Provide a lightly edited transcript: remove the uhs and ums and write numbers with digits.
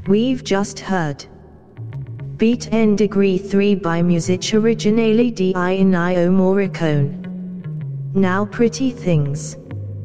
We've just heard Beat N Degree 3 by Music Originale di Ennio Morricone. Now Pretty Things.